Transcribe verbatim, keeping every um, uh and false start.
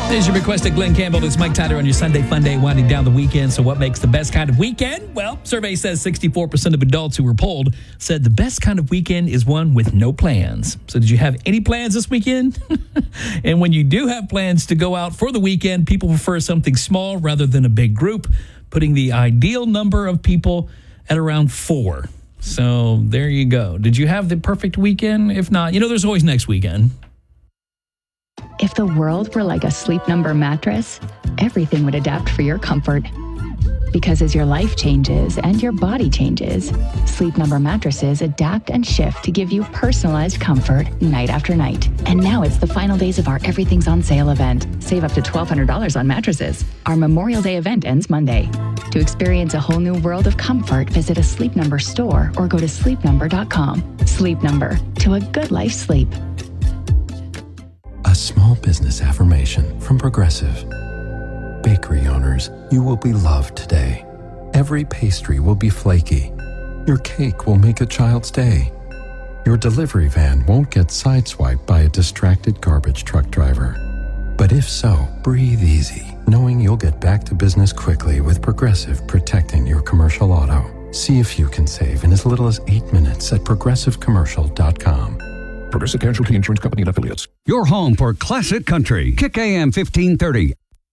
There's your requested Glenn Campbell. It's Mike Tyler on your Sunday Fun Day, winding down the weekend. So what makes the best kind of weekend? Well, survey says sixty-four percent of adults who were polled said the best kind of weekend is one with no plans. So did you have any plans this weekend? And when you do have plans to go out for the weekend, people prefer something small rather than a big group, putting the ideal number of people at around four. So there you go. Did you have the perfect weekend? If not, you know, there's always next weekend. If the world were like a Sleep Number mattress, everything would adapt for your comfort. Because as your life changes and your body changes, Sleep Number mattresses adapt and shift to give you personalized comfort night after night. And now it's the final days of our Everything's on Sale event. Save up to twelve hundred dollars on mattresses. Our Memorial Day event ends Monday. To experience a whole new world of comfort, visit a Sleep Number store or go to sleep number dot com. Sleep Number, to a good life sleep. A small business affirmation from Progressive. Bakery owners, you will be loved today. Every pastry will be flaky. Your cake will make a child's day. Your delivery van won't get sideswiped by a distracted garbage truck driver. But if so, breathe easy, knowing you'll get back to business quickly with Progressive protecting your commercial auto. See if you can save in as little as eight minutes at progressive commercial dot com. Progressive Casualty Insurance Company and Affiliates. Your home for classic country. Kick A M fifteen thirty.